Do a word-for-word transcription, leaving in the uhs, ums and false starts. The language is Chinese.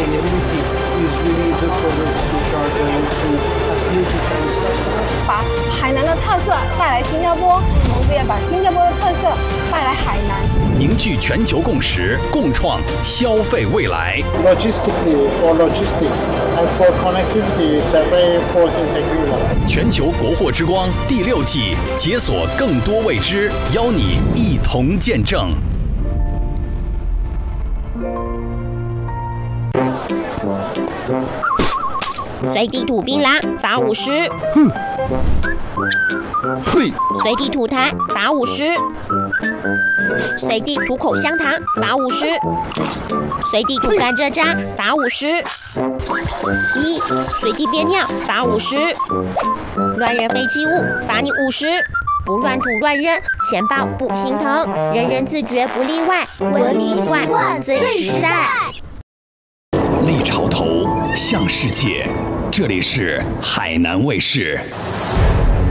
sustainability is really the progress which are going to appeal to Chinese customers. 把海南的特色带来新加坡，同时也把新加坡的特色带来海南。 凝聚全球共识，共创消费未来。 Logistically, for logistics and for connectivity, it's a very important agreement. 全球国货之光第六季，解锁更多未知，邀你一同见证。 随地吐槟榔罚五十。 哼，嘿， 随地吐痰罚五十。随地吐口香糖罚五十。随地吐甘蔗渣罚五十。一，随地憋尿罚五十。乱扔废弃物罚你五十。不乱吐乱扔，钱包不心疼，人人自觉不例外，文明习惯最实在。 立潮头向世界，这里是海南卫视。